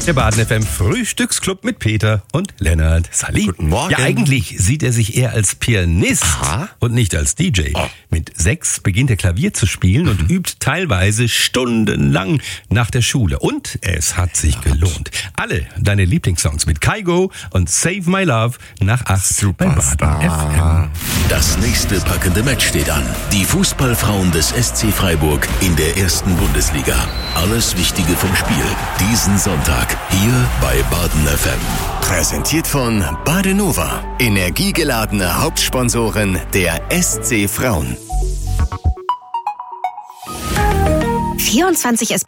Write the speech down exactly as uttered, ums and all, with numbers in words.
Der Baden F M Frühstücksclub mit Peter und Lennart. Sally. Guten Morgen. Ja, eigentlich sieht er sich eher als Pianist Aha. und nicht als D J. Oh. Mit sechs beginnt er Klavier zu spielen und Mhm. übt teilweise stundenlang nach der Schule. Und es hat sich gelohnt. Alle deine Lieblingssongs mit Kygo und Save My Love nach acht bei Baden F M. Das nächste packende Match steht an. Die Fußballfrauen des S C Freiburg in der ersten Bundesliga. Alles Wichtige vom Spiel diesen Sonntag hier bei Baden F M. Präsentiert von Badenova. Energiegeladene Hauptsponsorin der S C Frauen. vierundzwanzig